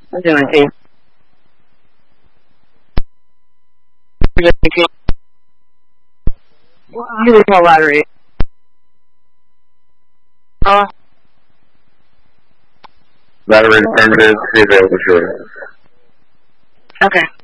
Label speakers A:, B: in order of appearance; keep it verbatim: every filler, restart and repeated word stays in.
A: I'm doing it. You lose my battery. Uh,
B: Battery affirmative, see available shortly.
A: okay.